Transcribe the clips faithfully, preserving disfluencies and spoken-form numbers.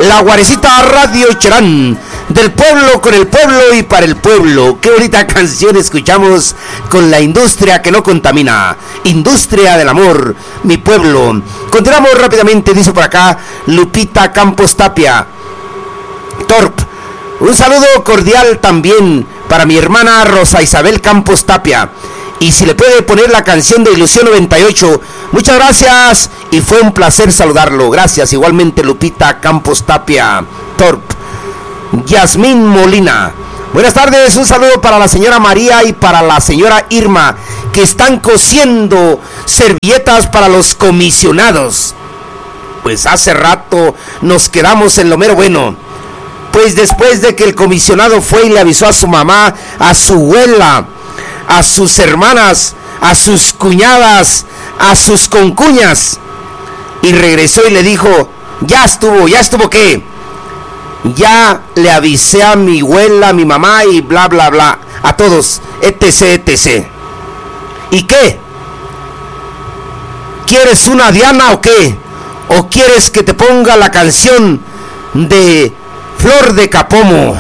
La Guarecita Radio Cherán, del pueblo con el pueblo y para el pueblo. Qué bonita canción escuchamos con la industria que no contamina, industria del amor, mi pueblo. Continuamos rápidamente, dice por acá Lupita Campos Tapia Torp. Un saludo cordial también para mi hermana Rosa Isabel Campos Tapia. Y si le puede poner la canción de Ilusión noventa y ocho, muchas gracias y fue un placer saludarlo. Gracias, igualmente Lupita Campos Tapia Torp. Yasmín Molina, buenas tardes, un saludo para la señora María y para la señora Irma, que están cosiendo servilletas para los comisionados. Pues hace rato nos quedamos en lo mero bueno. Pues después de que el comisionado fue y le avisó a su mamá, a su abuela, a sus hermanas, a sus cuñadas, a sus concuñas, y regresó y le dijo, ya estuvo, ya estuvo qué, ya le avisé a mi abuela, a mi mamá y bla bla bla, a todos, etc, etc. ¿Y qué? ¿Quieres una Diana o qué? ¿O quieres que te ponga la canción de Flor de Capomo?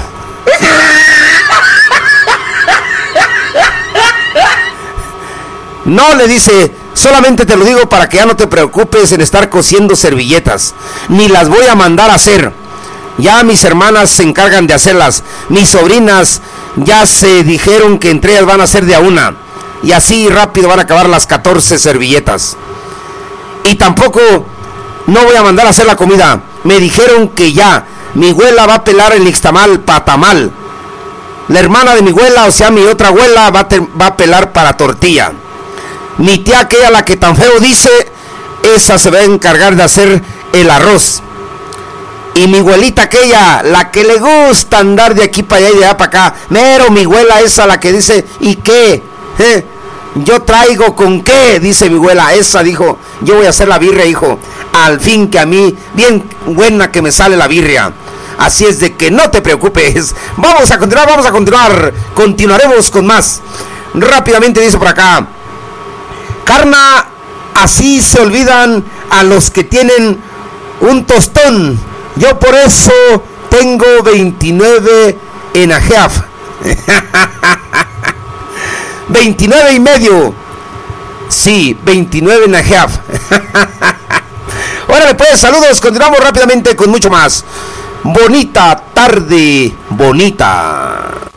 No, le dice, solamente te lo digo para que ya no te preocupes en estar cosiendo servilletas, ni las voy a mandar a hacer. Ya mis hermanas se encargan de hacerlas, mis sobrinas ya se dijeron que entre ellas van a hacer de a una, y así rápido van a acabar las catorce servilletas. Y tampoco no voy a mandar a hacer la comida, me dijeron que ya, mi abuela va a pelar el nixtamal para tamal, la hermana de mi abuela, o sea mi otra abuela, va a, te, va a pelar para tortilla. Mi tía aquella, la que tan feo dice, esa se va a encargar de hacer el arroz. Y mi abuelita aquella, la que le gusta andar de aquí para allá y de allá para acá, mero mi abuela esa, la que dice, ¿y qué? ¿Eh? Yo traigo con qué, dice mi abuela, esa dijo, yo voy a hacer la birria, hijo. Al fin que a mí, bien buena que me sale la birria. Así es de que no te preocupes. Vamos a continuar, vamos a continuar. Continuaremos con más. Rápidamente dice por acá, Carna, así se olvidan a los que tienen un tostón. Yo por eso tengo veintinueve en Ajeaf. veintinueve y medio. Sí, veintinueve en Ajeaf. Órale pues, saludos, continuamos rápidamente con mucho más. Bonita tarde, bonita.